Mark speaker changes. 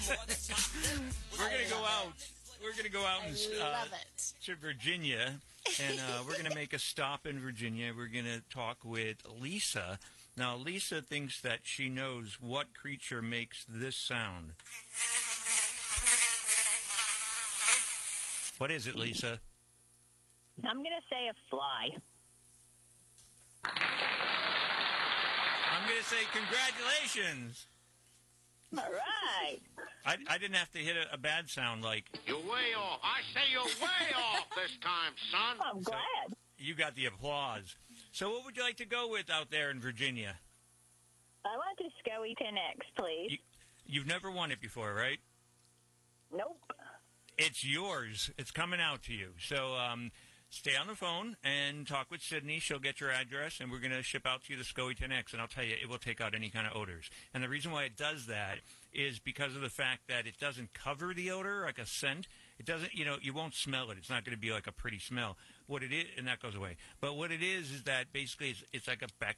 Speaker 1: We're gonna go out. We're gonna go out
Speaker 2: love it.
Speaker 1: to Virginia, and we're gonna make a stop in Virginia. We're gonna talk with Lisa. Now, Lisa thinks that she knows what creature makes this sound. What is it, Lisa?
Speaker 3: I'm going to say a fly.
Speaker 1: I'm going to say congratulations.
Speaker 3: All right.
Speaker 1: I didn't have to hit a bad sound like...
Speaker 4: You're way off. I say you're way off this time, son.
Speaker 3: I'm glad.
Speaker 1: You got the applause. So what would you like to go with out there in Virginia?
Speaker 3: I want the SCOE 10X, please.
Speaker 1: You've never won it before, right?
Speaker 3: Nope.
Speaker 1: It's yours. It's coming out to you. So stay on the phone and talk with Sydney. She'll get your address, and we're going to ship out to you the SCOE 10X, and I'll tell you, it will take out any kind of odors. And the reason why it does that is because of the fact that it doesn't cover the odor like a scent. It doesn't, you won't smell it. It's not going to be like a pretty smell. What it is, and that goes away. But what it is that basically it's like a